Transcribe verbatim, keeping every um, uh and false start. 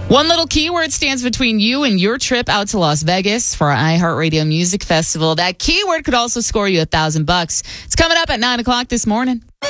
One little keyword stands between you and your trip out to Las Vegas for our iHeartRadio Music Festival. That keyword could also score you a thousand bucks. It's coming up at nine o'clock this morning.